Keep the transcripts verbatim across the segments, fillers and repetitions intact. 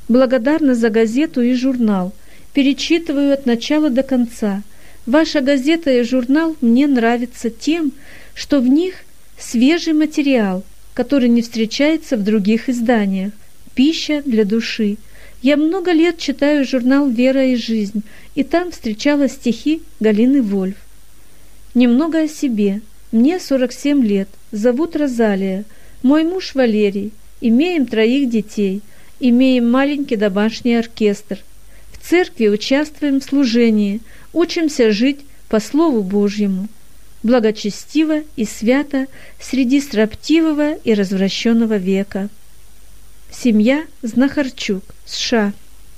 Благодарна за газету и журнал. Перечитываю от начала до конца. Ваша газета и журнал мне нравятся тем, что в них свежий материал, который не встречается в других изданиях. Пища для души. Я много лет читаю журнал «Вера и жизнь», и там встречала стихи Галины Вольф. Немного о себе. Мне сорок семь лет. Зовут Розалия. Мой муж Валерий. Имеем троих детей. Имеем маленький домашний оркестр. В церкви участвуем в служении. Учимся жить по Слову Божьему. Благочестиво и свято среди строптивого и развращенного века. Семья Знахарчук, США.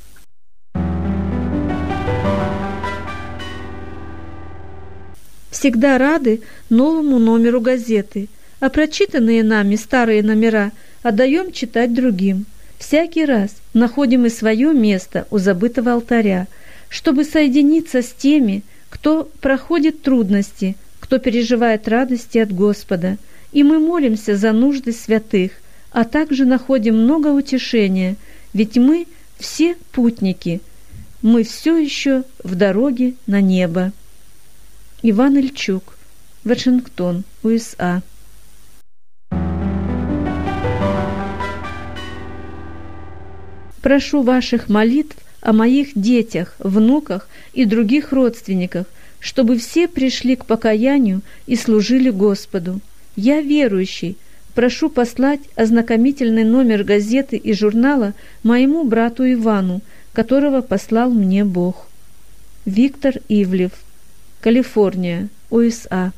Всегда рады новому номеру газеты, а прочитанные нами старые номера отдаем читать другим. Всякий раз находим и свое место у забытого алтаря, чтобы соединиться с теми, кто проходит трудности, кто переживает радости от Господа, и мы молимся за нужды святых, а также находим много утешения, ведь мы все путники, мы все еще в дороге на небо. Иван Ильчук, Вашингтон, УСА. Прошу ваших молитв о моих детях, внуках и других родственниках, чтобы все пришли к покаянию и служили Господу. Я верующий. Прошу послать ознакомительный номер газеты и журнала моему брату Ивану, которого послал мне Бог. Виктор Ивлев, Калифорния, УСА.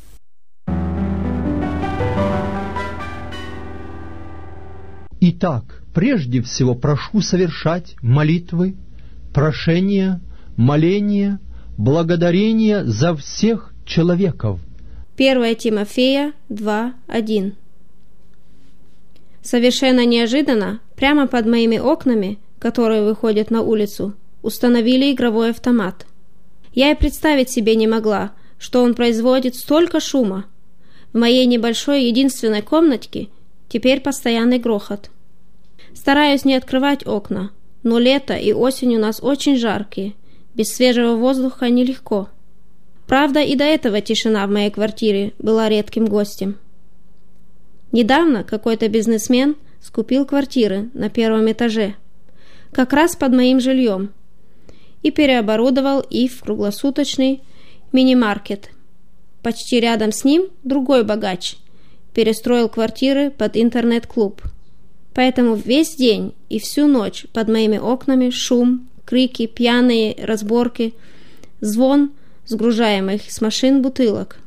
Итак, прежде всего прошу совершать молитвы, прошения, моления, благодарения за всех человеков. первое Тимофея два один. Совершенно неожиданно, прямо под моими окнами, которые выходят на улицу, установили игровой автомат. Я и представить себе не могла, что он производит столько шума. В моей небольшой единственной комнатке теперь постоянный грохот. Стараюсь не открывать окна, но лето и осень у нас очень жаркие, без свежего воздуха нелегко. Правда, и до этого тишина в моей квартире была редким гостем. Недавно какой-то бизнесмен скупил квартиры на первом этаже, как раз под моим жильем, и переоборудовал их в круглосуточный мини-маркет. Почти рядом с ним другой богач перестроил квартиры под интернет-клуб. Поэтому весь день и всю ночь под моими окнами шум, крики, пьяные разборки, звон сгружаемых с машин бутылок.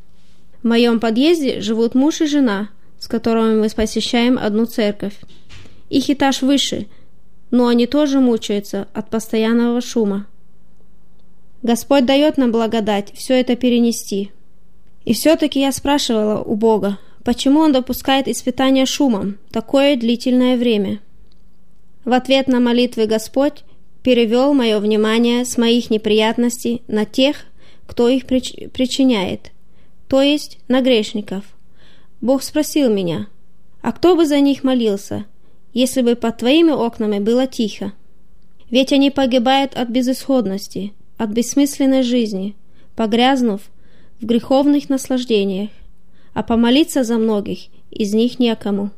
В моем подъезде живут муж и жена, с которыми мы посещаем одну церковь. Их этаж выше, но они тоже мучаются от постоянного шума. Господь дает нам благодать все это перенести. И все-таки я спрашивала у Бога, почему Он допускает испытания шумом такое длительное время. В ответ на молитвы Господь перевел мое внимание с моих неприятностей на тех, кто их прич- причиняет, то есть на грешников. Бог спросил меня, а кто бы за них молился, если бы под твоими окнами было тихо? Ведь они погибают от безысходности, от бессмысленной жизни, погрязнув в греховных наслаждениях, а помолиться за многих из них некому.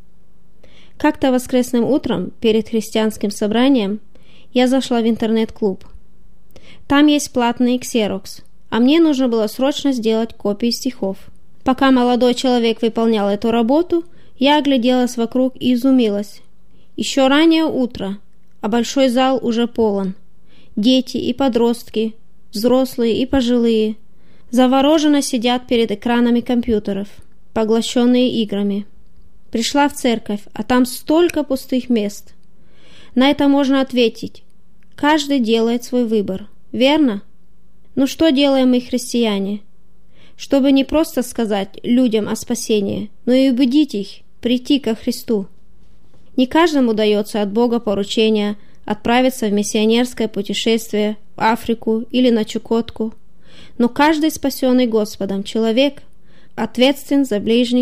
Как-то воскресным утром перед христианским собранием я зашла в интернет-клуб. Там есть платный ксерокс, а мне нужно было срочно сделать копии стихов. Пока молодой человек выполнял эту работу, я огляделась вокруг и изумилась. Еще раннее утро, а большой зал уже полон. Дети и подростки, взрослые и пожилые, завороженно сидят перед экранами компьютеров, поглощенные играми. Пришла в церковь, а там столько пустых мест. На это можно ответить: каждый делает свой выбор, верно? Ну что делаем мы, христиане? Чтобы не просто сказать людям о спасении, но и убедить их прийти ко Христу. Не каждому дается от Бога поручение отправиться в миссионерское путешествие в Африку или на Чукотку, но каждый спасенный Господом человек ответственен за ближний